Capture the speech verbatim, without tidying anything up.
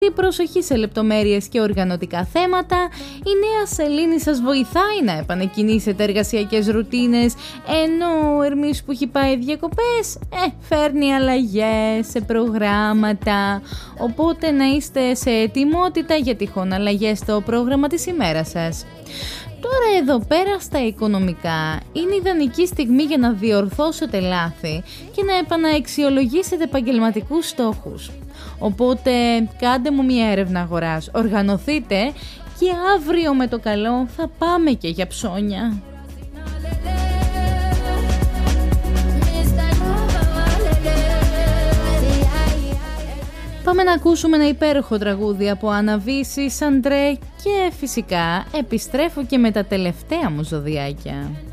Η προσοχή σε λεπτομέρειες και οργανωτικά θέματα, η νέα σελήνη σας βοηθάει να επανεκκινήσετε εργασιακές ρουτίνες, ενώ ο Ερμής που έχει πάει διακοπές, ε, φέρνει αλλαγές σε προγράμματα, οπότε να είστε σε ετοιμότητα για τυχόν αλλαγές στο πρόγραμμα της ημέρας σας. Τώρα εδώ πέρα στα οικονομικά είναι ιδανική στιγμή για να διορθώσετε λάθη και να επαναεξιολογήσετε επαγγελματικούς στόχους. Οπότε κάντε μου μια έρευνα αγοράς, οργανωθείτε και αύριο με το καλό θα πάμε και για ψώνια. Πάμε να ακούσουμε ένα υπέροχο τραγούδι από Άννα Βύση, Σαντρέ και φυσικά επιστρέφω και με τα τελευταία μου ζωδιάκια.